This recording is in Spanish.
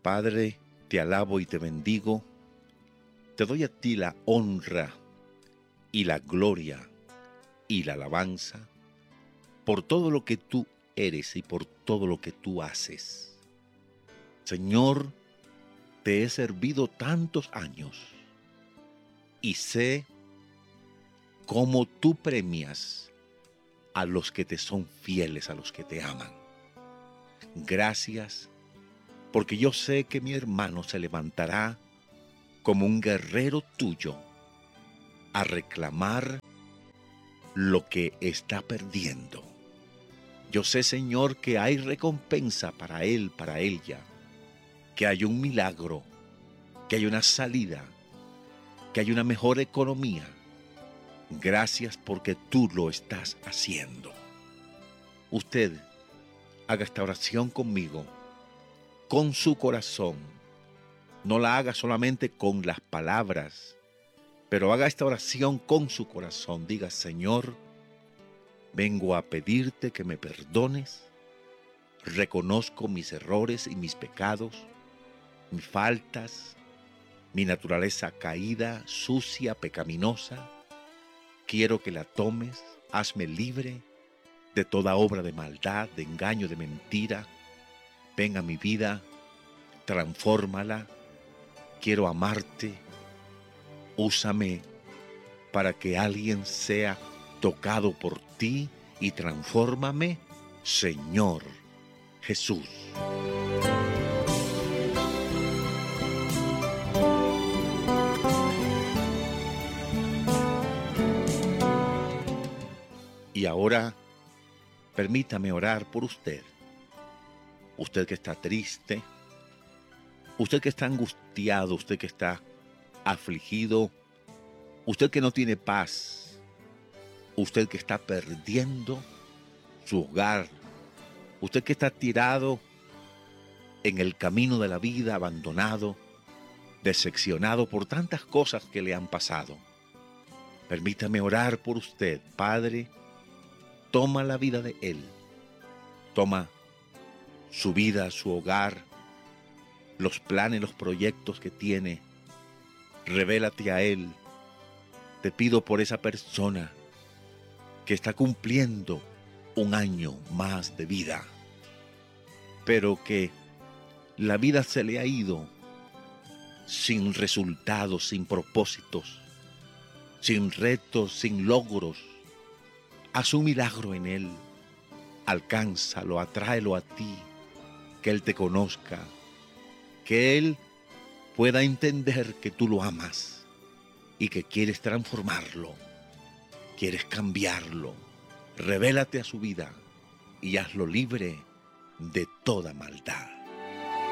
Padre, te alabo y te bendigo. Te doy a ti la honra y la gloria y la alabanza por todo lo que tú eres y por todo lo que tú haces. Señor, te he servido tantos años y sé cómo tú premias a los que te son fieles, a los que te aman. Gracias, porque yo sé que mi hermano se levantará como un guerrero tuyo a reclamar lo que está perdiendo. Yo sé, Señor, que hay recompensa para él, para ella, que hay un milagro, que hay una salida, que hay una mejor economía. Gracias porque tú lo estás haciendo. Usted haga esta oración conmigo, con su corazón. No la haga solamente con las palabras, pero haga esta oración con su corazón. Diga: Señor, vengo a pedirte que me perdones. Reconozco mis errores y mis pecados, mis faltas, mi naturaleza caída, sucia, pecaminosa. Quiero que la tomes, hazme libre de toda obra de maldad, de engaño, de mentira. Ven a mi vida, transfórmala. Quiero amarte. Úsame para que alguien sea tocado por ti y transfórmame, Señor Jesús. Y ahora, permítame orar por usted. Usted que está triste, usted que está angustiado, usted que está afligido, usted que no tiene paz, usted que está perdiendo su hogar, usted que está tirado en el camino de la vida, abandonado, decepcionado por tantas cosas que le han pasado. Permítame orar por usted. Padre, toma la vida de él. Toma su vida, su hogar, los planes, los proyectos que tiene. Revélate a él. Te pido por esa persona que está cumpliendo un año más de vida, pero que la vida se le ha ido sin resultados, sin propósitos, sin retos, sin logros. Haz un milagro en él. Alcánzalo, atráelo a ti, que él te conozca, que él pueda entender que tú lo amas y que quieres transformarlo, quieres cambiarlo. Revélate a su vida y hazlo libre de toda maldad.